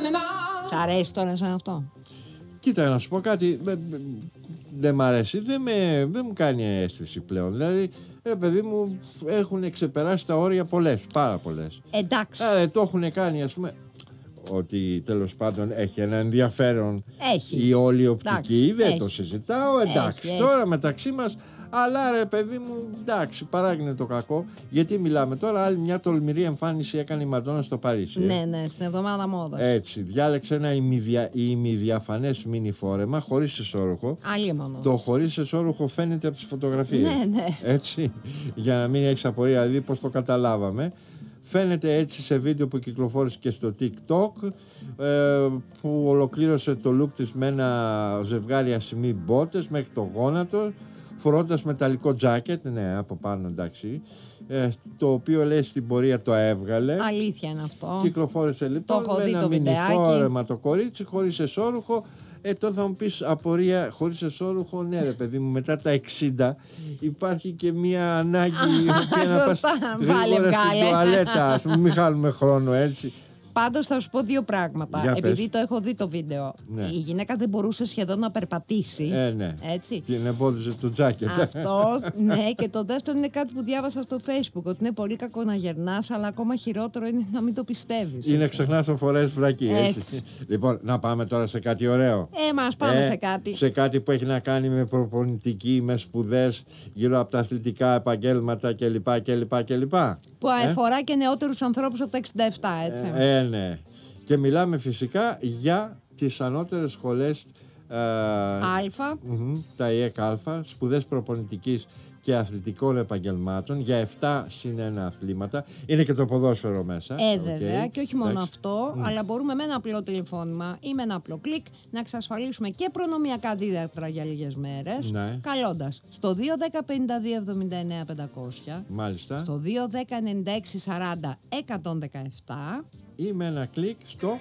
Σ' αρέσει τώρα σαν αυτό? Κοίτα, να σου πω κάτι. Δεν μ' αρέσει, δεν μου κάνει αίσθηση πλέον. Δηλαδή, παιδί μου, έχουν ξεπεράσει τα όρια πολλές, πάρα πολλές. Εντάξει. Το έχουν κάνει, ας πούμε, ότι τέλος πάντων έχει ένα ενδιαφέρον Έχει. η όλη οπτική, Εντάξει, δεν έχει. το συζητάω, εντάξει. Έχει. Τώρα μεταξύ μας, αλλά ρε παιδί μου, εντάξει, παράγει το κακό. Γιατί μιλάμε τώρα, άλλη μια τολμηρή εμφάνιση έκανε η Μαντόνα στο Παρίσι. Ναι, στην εβδομάδα μόδας. Έτσι, διάλεξε ένα ημιδιαφανές μίνι φόρεμα, χωρίς εσώρουχο. Αλλήμωνο. Το χωρίς εσώρουχο φαίνεται από τις φωτογραφίες. Ναι. Έτσι, για να μην έχεις απορία, δηλαδή πώς το καταλάβαμε. Φαίνεται έτσι σε βίντεο που κυκλοφόρησε και στο TikTok, που ολοκλήρωσε το look της με ένα ζευγάρι ασημί μπότες μέχρι το γόνατο, φορώντας μεταλλικό τζάκετ, ναι, από πάνω, εντάξει, το οποίο λέει στην πορεία το έβγαλε. Αλήθεια είναι αυτό. Κυκλοφόρησε λοιπόν με ένα μινιφόρεμα το κορίτσι, χωρίς εσώρουχο. Τώρα θα μου πεις απορία, χωρίς εσώρουχο, ναι ρε παιδί μου, μετά τα 60 υπάρχει και μια ανάγκη να πας γρήγορα στην τουαλέτα, ας πούμε, μην χάνουμε χρόνο, έτσι. Πάντως θα σου πω δύο πράγματα. Για επειδή πες. το έχω δει το βίντεο. Ναι. Η γυναίκα δεν μπορούσε σχεδόν να περπατήσει. Ναι. Έτσι. Την εμπόδιζε το τζάκετ. Αυτό, ναι. Και το δεύτερο είναι κάτι που διάβασα στο Facebook. Ότι είναι πολύ κακό να γερνάς, αλλά ακόμα χειρότερο είναι να μην το πιστεύεις. Είναι ξεχνάς το φορές βρακή. Έτσι. Λοιπόν, να πάμε τώρα σε κάτι ωραίο. Μας πάμε σε κάτι. Σε κάτι που έχει να κάνει με προπονητική, με σπουδές γύρω από τα αθλητικά επαγγέλματα κλπ. Που αφορά και νεότερους ανθρώπους από τα 67, έτσι. Ναι. Και μιλάμε φυσικά για τις ανώτερες σχολές Αλφα. Τα ΙΕΚ Αλφα, σπουδές προπονητικής και αθλητικών επαγγελμάτων για 7 συν 1 αθλήματα. Είναι και το ποδόσφαιρο μέσα. Βέβαια, και όχι μόνο αυτό, αλλά μπορούμε με ένα απλό τηλεφώνημα ή με ένα απλό κλικ να εξασφαλίσουμε και προνομιακά δίδακτρα για λίγες μέρες, ναι. καλώντας στο 210-52-79-500, Μάλιστα. στο 210-96-40-117 ή με ένα κλικ στο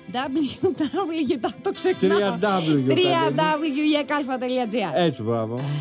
www.yekalfa.gr. Έτσι, μπράβο.